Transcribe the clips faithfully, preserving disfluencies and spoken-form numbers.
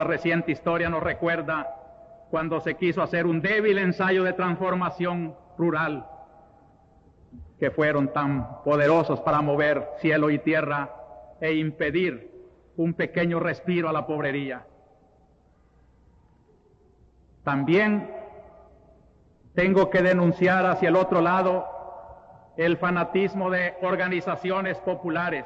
La reciente historia nos recuerda cuando se quiso hacer un débil ensayo de transformación rural, que fueron tan poderosos para mover cielo y tierra e impedir un pequeño respiro a la pobrería. También tengo que denunciar hacia el otro lado el fanatismo de organizaciones populares.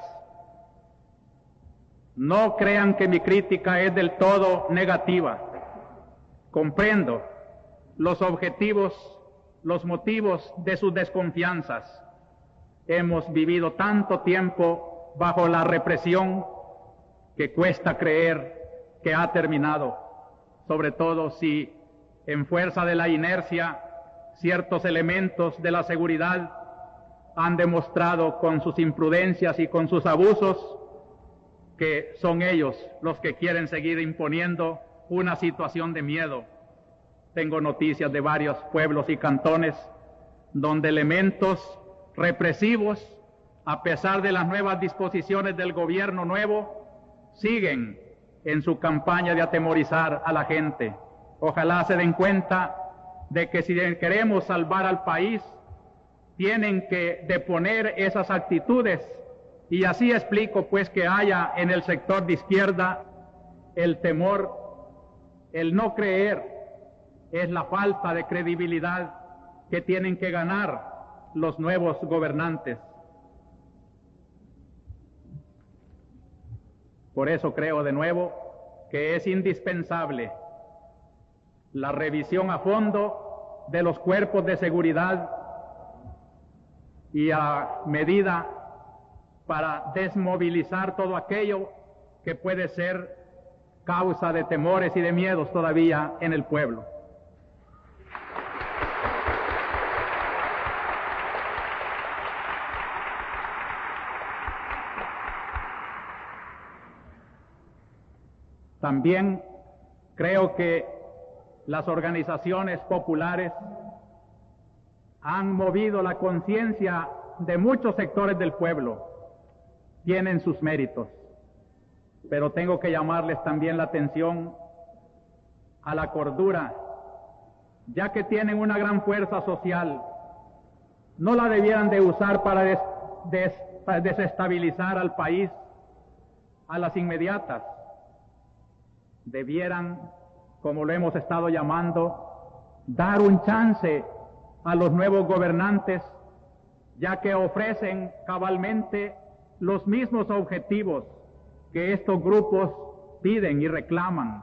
No crean que mi crítica es del todo negativa. Comprendo los objetivos, los motivos de sus desconfianzas. Hemos vivido tanto tiempo bajo la represión que cuesta creer que ha terminado, sobre todo si en fuerza de la inercia ciertos elementos de la seguridad han demostrado con sus imprudencias y con sus abusos que son ellos los que quieren seguir imponiendo una situación de miedo. Tengo noticias de varios pueblos y cantones donde elementos represivos, a pesar de las nuevas disposiciones del gobierno nuevo, siguen en su campaña de atemorizar a la gente. Ojalá se den cuenta de que si queremos salvar al país, tienen que deponer esas actitudes. Y así explico pues que haya en el sector de izquierda el temor, el no creer, es la falta de credibilidad que tienen que ganar los nuevos gobernantes. Por eso creo de nuevo que es indispensable la revisión a fondo de los cuerpos de seguridad y a medida para desmovilizar todo aquello que puede ser causa de temores y de miedos todavía en el pueblo. También creo que las organizaciones populares han movido la conciencia de muchos sectores del pueblo. Tienen sus méritos, pero tengo que llamarles también la atención a la cordura, ya que tienen una gran fuerza social. No la debieran de usar para, des, des, para desestabilizar al país a las inmediatas. Debieran, como lo hemos estado llamando, dar un chance a los nuevos gobernantes, ya que ofrecen cabalmente los mismos objetivos que estos grupos piden y reclaman.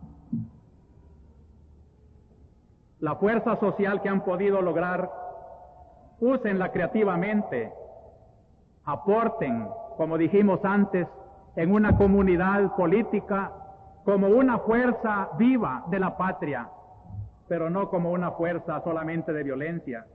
La fuerza social que han podido lograr, úsenla creativamente, aporten, como dijimos antes, en una comunidad política como una fuerza viva de la patria, pero no como una fuerza solamente de violencia.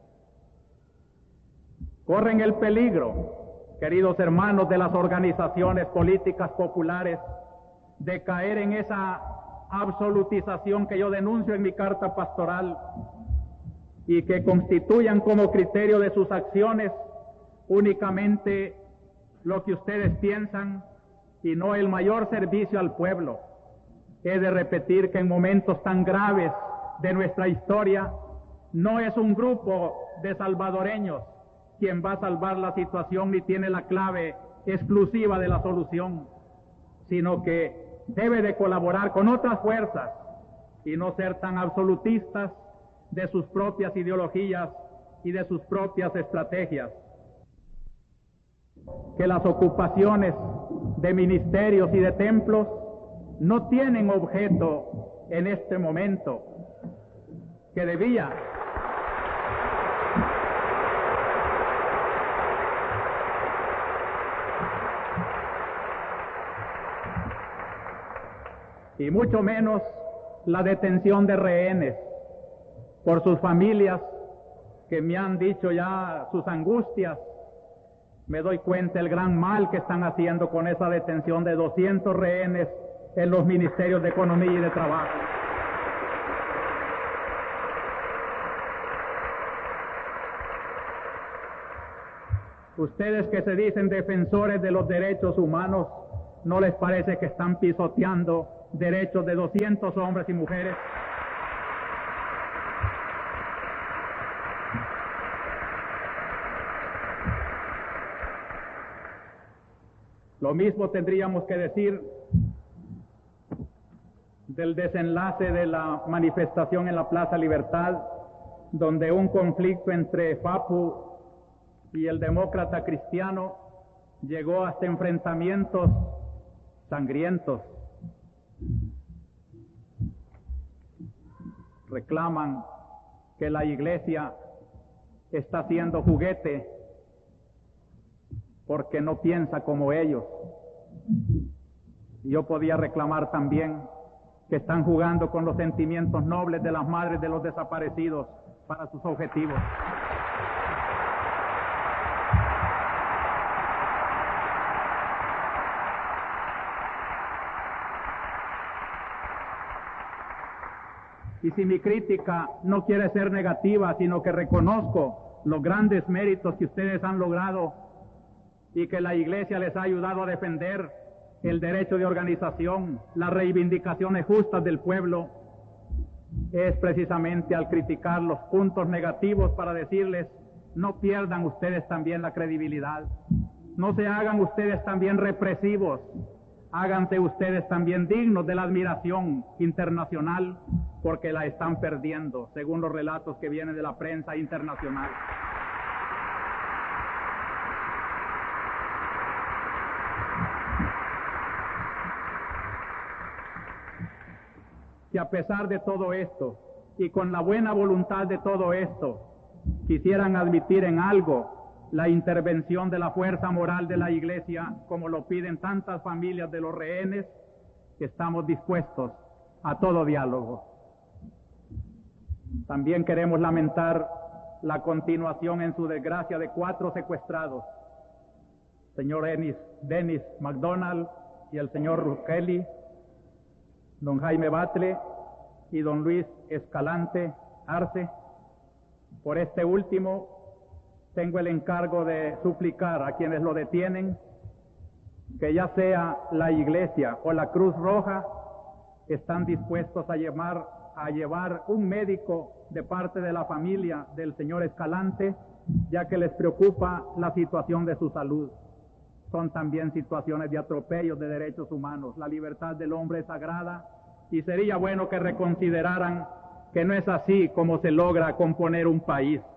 Corren el peligro, queridos hermanos de las organizaciones políticas populares, de caer en esa absolutización que yo denuncio en mi carta pastoral y que constituyan como criterio de sus acciones únicamente lo que ustedes piensan y no el mayor servicio al pueblo. He de repetir que en momentos tan graves de nuestra historia no es un grupo de salvadoreños quien va a salvar la situación ni tiene la clave exclusiva de la solución, sino que debe de colaborar con otras fuerzas y no ser tan absolutistas de sus propias ideologías y de sus propias estrategias. Que las ocupaciones de ministerios y de templos no tienen objeto en este momento, que debía y mucho menos la detención de rehenes por sus familias que me han dicho ya sus angustias. Me doy cuenta el gran mal que están haciendo con esa detención de doscientos rehenes en los ministerios de Economía y de Trabajo. Ustedes que se dicen defensores de los derechos humanos, ¿no les parece que están pisoteando derechos de doscientos hombres y mujeres. Lo mismo tendríamos que decir del desenlace de la manifestación en la Plaza Libertad, donde un conflicto entre Fapu y el demócrata cristiano llegó hasta enfrentamientos sangrientos. Reclaman que la iglesia está siendo juguete porque no piensa como ellos. Yo podía reclamar también que están jugando con los sentimientos nobles de las madres de los desaparecidos para sus objetivos. Y si mi crítica no quiere ser negativa, sino que reconozco los grandes méritos que ustedes han logrado y que la Iglesia les ha ayudado a defender el derecho de organización, las reivindicaciones justas del pueblo, es precisamente al criticar los puntos negativos para decirles, no pierdan ustedes también la credibilidad, no se hagan ustedes también represivos, háganse ustedes también dignos de la admiración internacional, porque la están perdiendo, según los relatos que vienen de la prensa internacional. Si a pesar de todo esto, y con la buena voluntad de todo esto, quisieran admitir en algo la intervención de la fuerza moral de la Iglesia, como lo piden tantas familias de los rehenes, estamos dispuestos a todo diálogo. También queremos lamentar la continuación en su desgracia de cuatro secuestrados, señor Dennis, Dennis McDonald y el señor Rukeli, don Jaime Batle y don Luis Escalante Arce. Por este último, tengo el encargo de suplicar a quienes lo detienen que ya sea la Iglesia o la Cruz Roja, están dispuestos a llevar, a llevar un médico de parte de la familia del señor Escalante, ya que les preocupa la situación de su salud. Son también situaciones de atropellos de derechos humanos. La libertad del hombre es sagrada y sería bueno que reconsideraran que no es así como se logra componer un país.